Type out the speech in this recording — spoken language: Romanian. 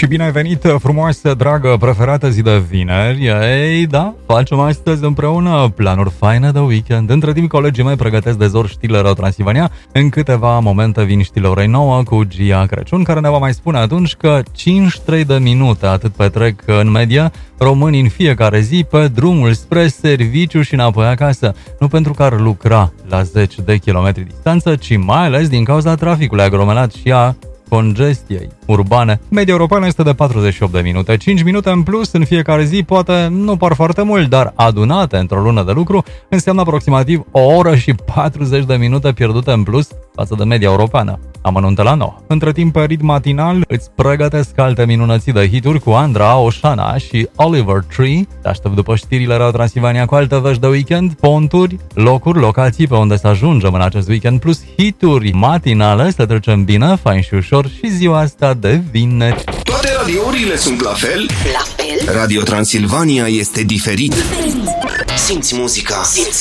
Și bine ai venit, frumoasă, dragă, preferată zi de vineri. Ei, da, facem astăzi împreună planuri faine de weekend. Între timp, colegii mei pregătesc de zor știrile Radio Transilvania. În câteva momente vin știrile orei 9 cu Gia Crăciun, care ne va mai spune atunci că 53 de minute atât petrec în medie românii în fiecare zi pe drumul spre serviciu și înapoi acasă. Nu pentru că ar lucra la 10 de kilometri distanță, ci mai ales din cauza traficului aglomerat și a congestiei urbane. Media europeană este de 48 de minute. 5 minute în plus în fiecare zi poate nu par foarte mult, dar adunate într-o lună de lucru înseamnă aproximativ o oră și 40 de minute pierdute în plus față de media europeană. Amănunte la 9. Între timp, pe ritm matinal, îți pregătesc alte minunății de hituri cu Andra, Oșana și Oliver Tree. Te aștept după știrile Radio Transilvania cu alte vești de weekend, ponturi, locuri, locații pe unde să ajungem în acest weekend, plus hituri matinale, să trecem bine, fain și ușor și ziua asta de vineri. Toate radiourile sunt la fel? La fel? Radio Transilvania este diferit. Simți muzica.